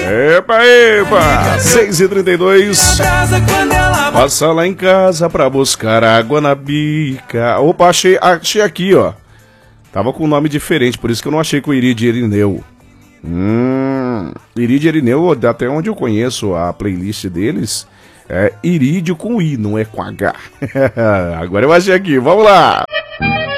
Epa, epa! 6h32. Passa lá em casa pra buscar água na bica. Opa, achei aqui, ó. Tava com um nome diferente, por isso que eu não achei com o Irídio Irineu. Irídio Irineu, até onde eu conheço a playlist deles, é Irídio com I, não é com H. Agora eu achei aqui, vamos lá!